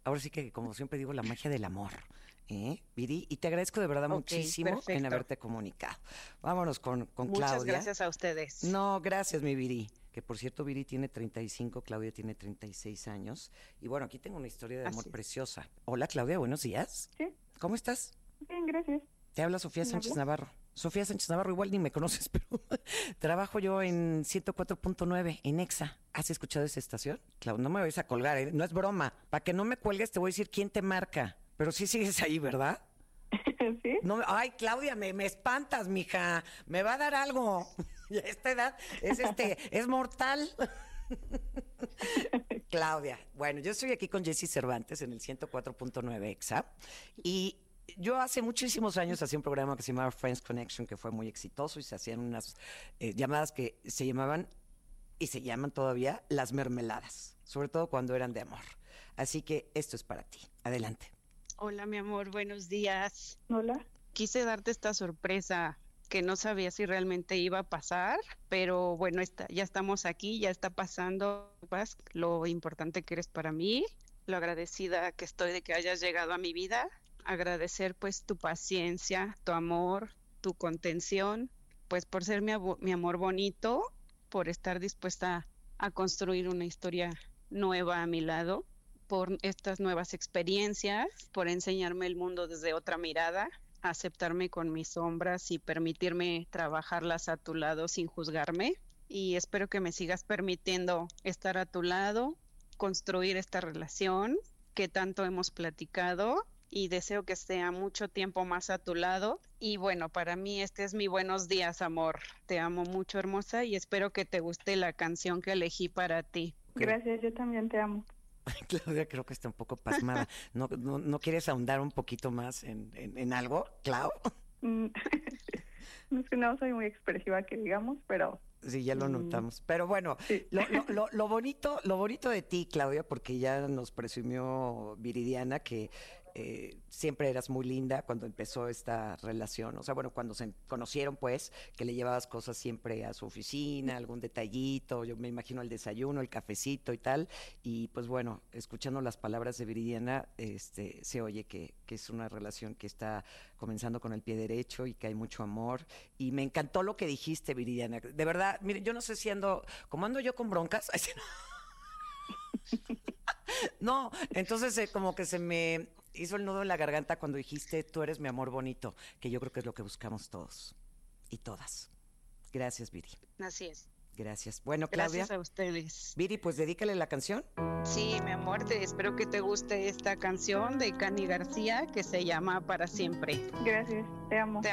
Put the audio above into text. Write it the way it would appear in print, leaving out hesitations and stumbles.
Ahora sí que, como siempre digo, la magia del amor. Viri, y te agradezco de verdad muchísimo perfecto. en haberte comunicado. Vámonos con Muchas Claudia. gracias a ustedes. No, gracias, mi Viri. Que por cierto, Viri tiene 35, Claudia tiene 36 años. Y bueno, aquí tengo una historia de amor Así es. preciosa. Hola, Claudia, buenos días. Sí, ¿Cómo estás? bien, gracias. Te habla Sofía ¿Quién Sánchez habla? Navarro. Sofía Sánchez Navarro, igual ni me conoces, pero trabajo yo en 104.9, en EXA. ¿Has escuchado esa estación? Claudia, no me vayas a colgar, ¿eh? No es broma. Para que no me cuelgues te voy a decir quién te marca. Pero sí sigues ahí, ¿verdad? Sí, No, ay, Claudia, me espantas, mija. Me va a dar algo. Y a esta edad es mortal. Claudia, bueno, yo estoy aquí con Jessy Cervantes en el 104.9 EXA y yo hace muchísimos años hacía un programa que se llamaba Friends Connection, que fue muy exitoso y se hacían unas llamadas que se llamaban y se llaman todavía las mermeladas, sobre todo cuando eran de amor. Así que esto es para ti. Adelante. Hola, mi amor, buenos días. hola. Quise darte esta sorpresa que no sabía si realmente iba a pasar, pero bueno, ya estamos aquí, ya está pasando, lo importante que eres para mí, lo agradecida que estoy de que hayas llegado a mi vida, agradecer pues tu paciencia, tu amor, tu contención, pues por ser mi amor bonito, por estar dispuesta a construir una historia nueva a mi lado, por estas nuevas experiencias, por enseñarme el mundo desde otra mirada, aceptarme con mis sombras y permitirme trabajarlas a tu lado sin juzgarme. Y espero que me sigas permitiendo estar a tu lado, construir esta relación que tanto hemos platicado y deseo que sea mucho tiempo más a tu lado. Y bueno, para mí este es mi buenos días, amor. Te amo mucho, hermosa, y espero que te guste la canción que elegí para ti. Gracias, yo también te amo. Claudia creo que está un poco pasmada. ¿No quieres ahondar un poquito más en algo, Clau? Mm, No es que no soy muy expresiva que digamos, pero Sí, ya lo notamos. Pero bueno, sí. lo bonito de ti, Claudia, porque ya nos presumió Viridiana que siempre eras muy linda cuando empezó esta relación. O sea, bueno, cuando se conocieron, pues, que le llevabas cosas siempre a su oficina, algún detallito, yo me imagino el desayuno, el cafecito y tal. Y pues bueno, escuchando las palabras de Viridiana, se oye que es una relación que está comenzando con el pie derecho y que hay mucho amor. Y me encantó lo que dijiste, Viridiana. De verdad, mire, yo no sé si como ando yo con broncas. No, entonces como que se me hizo el nudo en la garganta cuando dijiste, tú eres mi amor bonito, que yo creo que es lo que buscamos todos y todas. Gracias, Viri. Así es. Gracias. Bueno, Claudia. Gracias a ustedes. Viri, pues dedícale la canción. Sí, mi amor, espero que te guste esta canción de Cani García que se llama Para Siempre. Gracias, te amo. Te